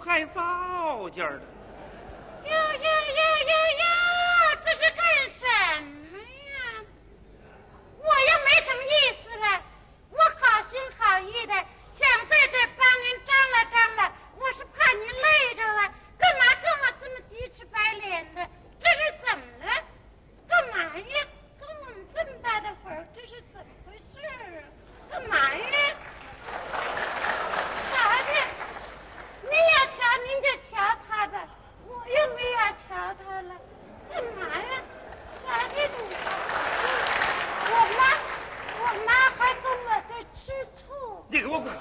还糟劲儿的。 哟，这是干什么呀？我又没什么意思了，我好心好意的想在这帮您张了，我是怕您累着了，干嘛跟我这么鸡翅白脸的？这是怎么了？干嘛呀？跟我们这么大的会儿，这是怎么回事啊？干嘛呀？啥的？你要瞧您就瞧他吧，我又没要瞧他了，干嘛呀？啥的你？我妈还跟我在吃醋。 你给我滚！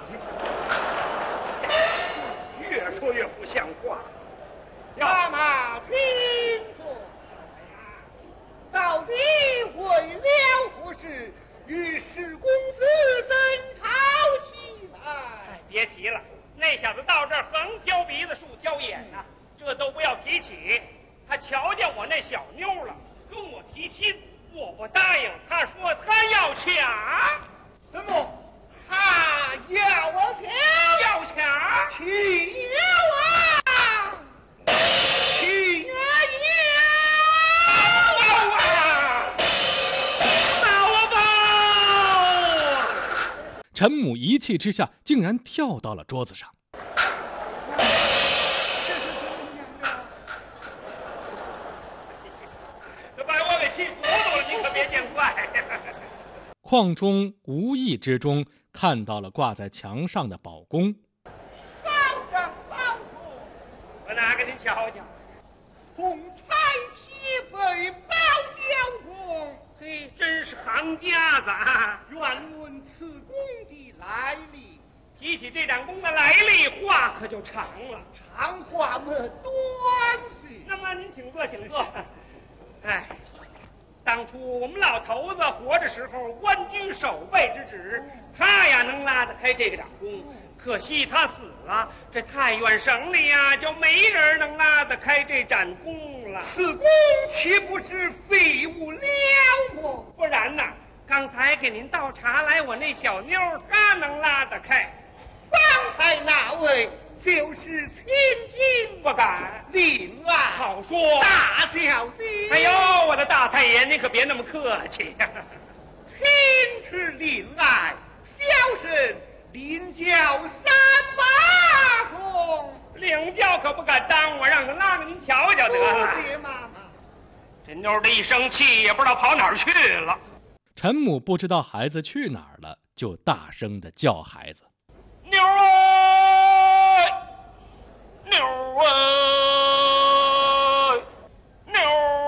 越说越不像话。 妈妈，请坐。到底为了何事与史公子争吵起来？ 别提了，那小子到这儿横挑鼻子竖挑眼呐，这都不要提起。他瞧见我那小妞了，跟我提亲，我不答应，他说他要抢。 什么？他要我抢？ 要抢？ 岂有啊！岂有啊！报啊！ 陈母一气之下，竟然跳到了桌子上。邝中无意之中看到了挂在墙上的宝弓。 保长保主， 我拿给您瞧瞧。 红彩旗飞宝雕弓， 嘿，真是行家子啊！ 愿问此弓的来历。 提起这盏弓的来历，话可就长了。 长话么短些。 那么您请坐，请坐。哎。当初我们老头子活着时候，官居守备之职，他呀能拉得开这个掌弓。可惜他死了，这太原省里呀就没人能拉得开这盏弓了。 此弓岂不是废物了吗？ 不然呐，刚才给您倒茶来，我那小妞她能拉得开。 方才那位就是亲亲， 不敢。 令爱好说， 大小姐。 哎呦，我的大太爷，您可别那么客气呀。 亲是令爱，小生领教三把弓。 领教可不敢当，我让他拉给您瞧瞧得了。 谢妈妈。 这妞的一生气，也不知道跑哪儿去了。 陈母不知道孩子去哪儿了，就大声地叫孩子：“ 妞儿，妞儿，妞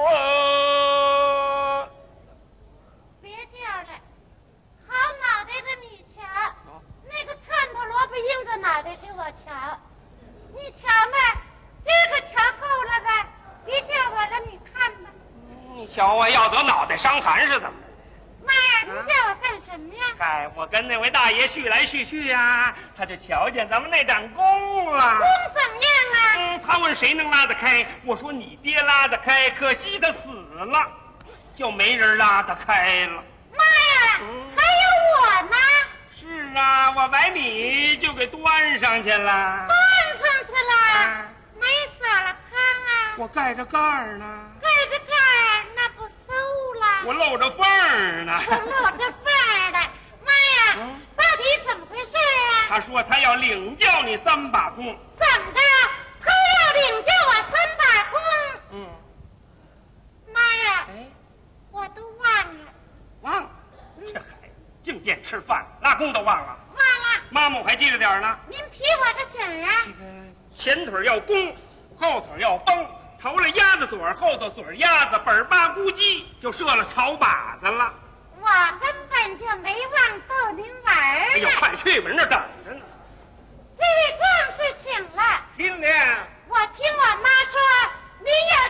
儿！” 别叫了，好脑袋的你瞧，那个窜头萝卜硬着脑袋给我瞧，你瞧吧，这个瞧够了吧？别叫我了，你看吧。 你瞧啊，要得脑袋伤寒是怎么着？ 妈呀，你叫我干什么呀？ 哎，我跟那位大爷叙来叙去呀，他就瞧见咱们那盏弓了。 弓怎么样啊？ 他问谁能拉得开，我说你爹拉得开，可惜他死了，就没人拉得开了。 妈呀，还有我呢。 是啊，我把你就给端上去了。 端上去了，没撒了炕啊？ 我盖着盖儿呢。 盖着盖儿，那不馊了？ 我露着缝儿呢。 我露着缝儿的，妈呀，到底怎么回事啊？ 他说他要领教你3把弓。 怎么的？他要领教我3把弓？妈呀，我都忘了。 忘了？这孩子净惦吃饭，拉弓都忘了。 忘了。 妈妈我还记着点呢。 您提我个醒啊？ 前腿要弓，后腿要绷，头了鸭子嘴，后头嘴鸭子，本巴咕叽就射了草靶子了。 我根本就没忘逗您玩儿。 哎呦，快去吧，人那等着呢。 这位壮士请了。 新娘， 我听我妈说，您要